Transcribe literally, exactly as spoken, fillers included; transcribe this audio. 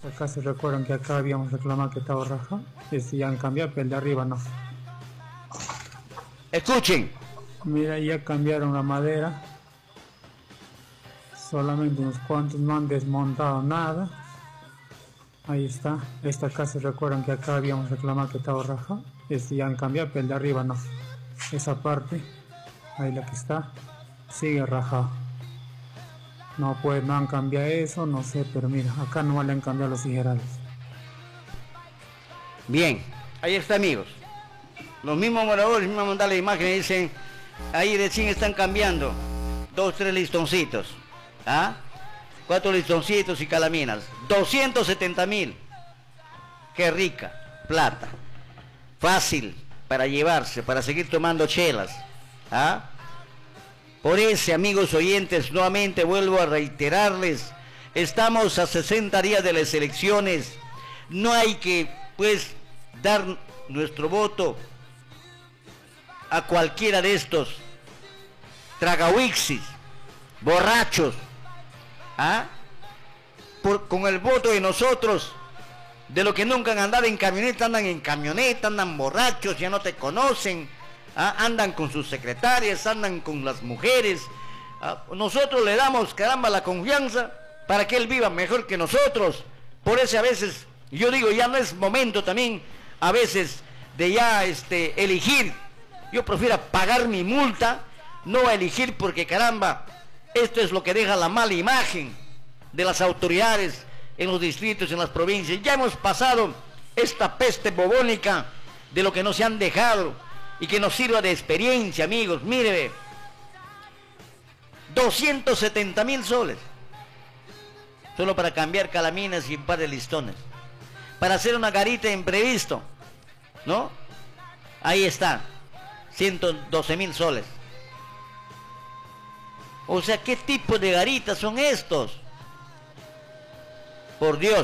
Acá se recuerdan que acá habíamos reclamado que estaba raja. Este ya han cambiado, pero el de arriba no. Escuchen. Mira, ya cambiaron la madera. Solamente unos cuantos, no han desmontado nada. Ahí está. Esta acá se recuerdan que acá habíamos reclamado que estaba raja. Este ya han cambiado, pero el de arriba no. Esa parte, ahí la que está, sigue rajado. No, pues no han cambiado eso, no sé, pero mira, acá no le han cambiado los tijerales. Bien, ahí está, amigos. Los mismos moradores, mismos mandar la imagen, dicen, ahí recién están cambiando dos, tres listoncitos. ¿Ah? Cuatro listoncitos y calaminas. doscientos setenta mil. Qué rica plata. Fácil para llevarse, para seguir tomando chelas. ¿Ah? Por eso, amigos oyentes, nuevamente vuelvo a reiterarles, estamos a sesenta días de las elecciones, no hay que, pues, dar nuestro voto a cualquiera de estos tragahuixis, borrachos, ¿ah? Por, con el voto de nosotros, de los que nunca han andado en camioneta, andan en camioneta, andan borrachos, ya no te conocen. ¿Ah? Andan con sus secretarias, andan con las mujeres. ¿Ah? Nosotros le damos, caramba, la confianza para que él viva mejor que nosotros. Por eso a veces, yo digo, ya no es momento también, a veces, de ya este, elegir. Yo prefiero pagar mi multa, no elegir porque, caramba, esto es lo que deja la mala imagen de las autoridades en los distritos, en las provincias. Ya hemos pasado esta peste bubónica de lo que no se han dejado. Y que nos sirva de experiencia, amigos. Mire, doscientos setenta mil soles. Solo para cambiar calaminas y un par de listones. Para hacer una garita imprevisto, ¿no? Ahí está. ciento doce mil soles. O sea, ¿qué tipo de garitas son estos? Por Dios.